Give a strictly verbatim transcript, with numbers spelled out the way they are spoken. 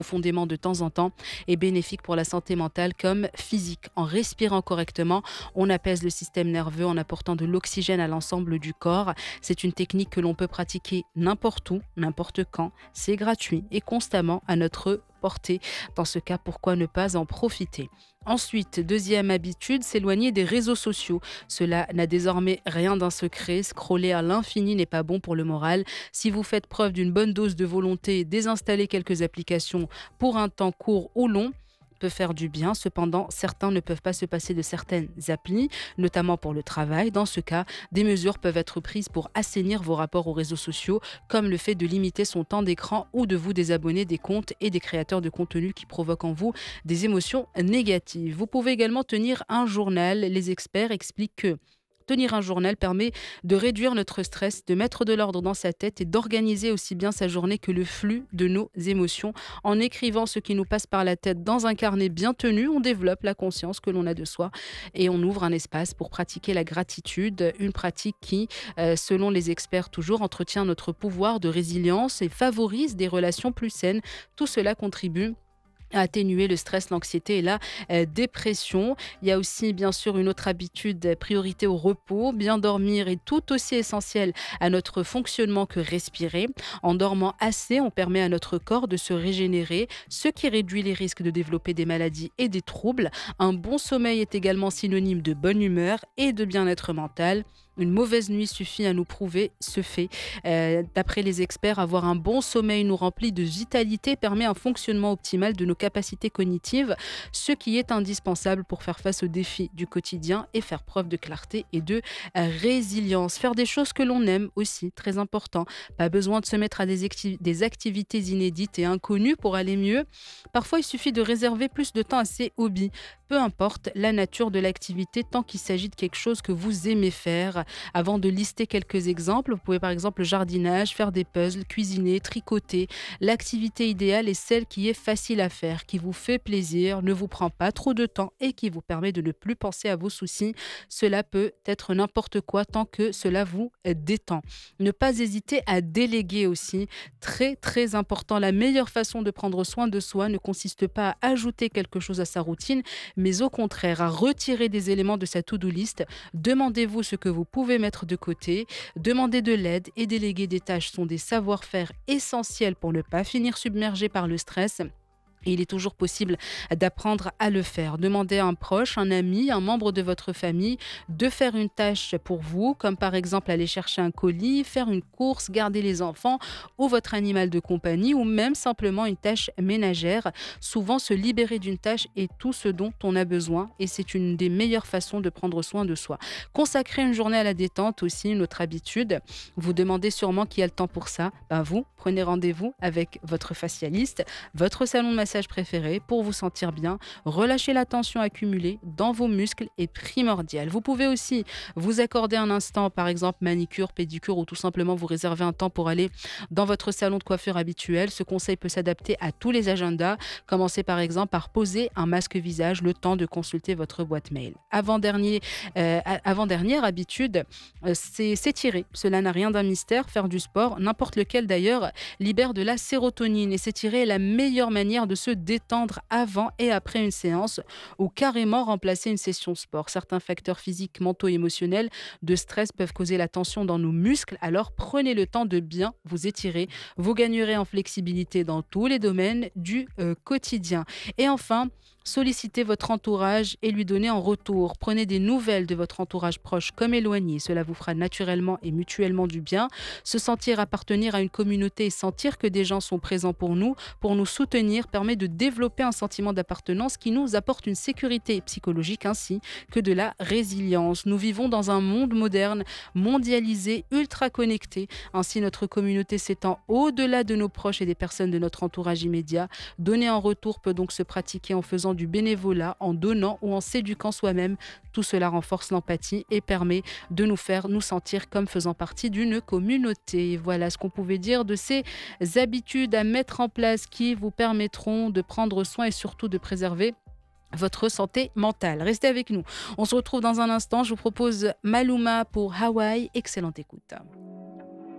profondément de temps en temps est bénéfique pour la santé mentale comme physique. En respirant correctement, on apaise le système nerveux en apportant de l'oxygène à l'ensemble du corps. C'est une technique que l'on peut pratiquer n'importe où, n'importe quand. C'est gratuit et constamment à notre portée. Dans ce cas, pourquoi ne pas en profiter? Ensuite, deuxième habitude, s'éloigner des réseaux sociaux. Cela n'a désormais rien d'un secret. Scroller à l'infini n'est pas bon pour le moral. Si vous faites preuve d'une bonne dose de volonté, désinstaller quelques applications pour un temps court ou long peut faire du bien. Cependant, certains ne peuvent pas se passer de certaines applis, notamment pour le travail. Dans ce cas, des mesures peuvent être prises pour assainir vos rapports aux réseaux sociaux, comme le fait de limiter son temps d'écran ou de vous désabonner des comptes et des créateurs de contenu qui provoquent en vous des émotions négatives. Vous pouvez également tenir un journal. Les experts expliquent que tenir un journal permet de réduire notre stress, de mettre de l'ordre dans sa tête et d'organiser aussi bien sa journée que le flux de nos émotions. En écrivant ce qui nous passe par la tête dans un carnet bien tenu, on développe la conscience que l'on a de soi et on ouvre un espace pour pratiquer la gratitude, une pratique qui, euh, selon les experts toujours, entretient notre pouvoir de résilience et favorise des relations plus saines. Tout cela contribue à atténuer le stress, l'anxiété et la euh, dépression. Il y a aussi bien sûr une autre habitude, euh, priorité au repos. Bien dormir est tout aussi essentiel à notre fonctionnement que respirer. En dormant assez, on permet à notre corps de se régénérer, ce qui réduit les risques de développer des maladies et des troubles. Un bon sommeil est également synonyme de bonne humeur et de bien-être mental. Une mauvaise nuit suffit à nous prouver ce fait. Euh, d'après les experts, avoir un bon sommeil nous remplit de vitalité, permet un fonctionnement optimal de nos capacités cognitives, ce qui est indispensable pour faire face aux défis du quotidien et faire preuve de clarté et de euh, résilience. Faire des choses que l'on aime aussi, très important. Pas besoin de se mettre à des, acti- des activités inédites et inconnues pour aller mieux. Parfois, il suffit de réserver plus de temps à ses hobbies. Peu importe la nature de l'activité, tant qu'il s'agit de quelque chose que vous aimez faire. Avant de lister quelques exemples, vous pouvez par exemple le jardinage, faire des puzzles, cuisiner, tricoter. L'activité idéale est celle qui est facile à faire, qui vous fait plaisir, ne vous prend pas trop de temps et qui vous permet de ne plus penser à vos soucis. Cela peut être n'importe quoi tant que cela vous détend. Ne pas hésiter à déléguer aussi, très très important. La meilleure façon de prendre soin de soi ne consiste pas à ajouter quelque chose à sa routine, mais au contraire à retirer des éléments de sa to-do list. Demandez-vous ce que vous pouvez mettre de côté, demander de l'aide et déléguer des tâches sont des savoir-faire essentiels pour ne pas finir submergé par le stress. Et il est toujours possible d'apprendre à le faire. Demandez à un proche, un ami, un membre de votre famille de faire une tâche pour vous, comme par exemple aller chercher un colis, faire une course, garder les enfants ou votre animal de compagnie ou même simplement une tâche ménagère. Souvent, se libérer d'une tâche est tout ce dont on a besoin et c'est une des meilleures façons de prendre soin de soi. Consacrer une journée à la détente aussi, une autre habitude. Vous demandez sûrement qui a le temps pour ça. Ben vous, prenez rendez-vous avec votre facialiste, votre salon de massage préféré pour vous sentir bien. Relâcher la tension accumulée dans vos muscles est primordial. Vous pouvez aussi vous accorder un instant, par exemple manicure, pédicure ou tout simplement vous réserver un temps pour aller dans votre salon de coiffure habituel. Ce conseil peut s'adapter à tous les agendas. Commencez par exemple par poser un masque visage le temps de consulter votre boîte mail. Avant-dernier, euh, avant-dernière habitude, euh, c'est s'étirer. Cela n'a rien d'un mystère. Faire du sport, n'importe lequel d'ailleurs, libère de la sérotonine et s'étirer est la meilleure manière de se détendre avant et après une séance ou carrément remplacer une session sport. Certains facteurs physiques, mentaux et émotionnels de stress peuvent causer la tension dans nos muscles, alors prenez le temps de bien vous étirer. Vous gagnerez en flexibilité dans tous les domaines du euh, quotidien. Et enfin, sollicitez votre entourage et lui donner en retour. Prenez des nouvelles de votre entourage proche comme éloigné. Cela vous fera naturellement et mutuellement du bien. Se sentir appartenir à une communauté et sentir que des gens sont présents pour nous, pour nous soutenir, permet de développer un sentiment d'appartenance qui nous apporte une sécurité psychologique ainsi que de la résilience. Nous vivons dans un monde moderne, mondialisé, ultra connecté. Ainsi, notre communauté s'étend au-delà de nos proches et des personnes de notre entourage immédiat. Donner en retour peut donc se pratiquer en faisant du bénévolat, en donnant ou en s'éduquant soi-même. Tout cela renforce l'empathie et permet de nous faire nous sentir comme faisant partie d'une communauté. Voilà ce qu'on pouvait dire de ces habitudes à mettre en place qui vous permettront de prendre soin et surtout de préserver votre santé mentale. Restez avec nous. On se retrouve dans un instant. Je vous propose Maluma pour Hawaï. Excellente écoute.